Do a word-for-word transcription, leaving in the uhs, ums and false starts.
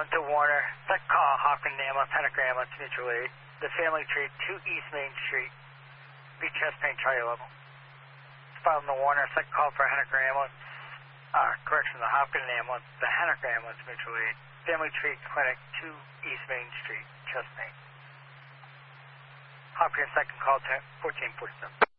One to Warner. Second call, Hopkins Ambulance, Henniker Ambulance, mutual aid. The Family Tree, two East Main Street. Be chest pain, Charlie level. Filed to Warner. Second call for Henniker Ambulance. Uh, correction, the Hopkins Ambulance, the Henniker Ambulance, mutual aid. Family Tree Clinic, two East Main Street, chest pain. Hopkins, second call, fourteen forty-seven.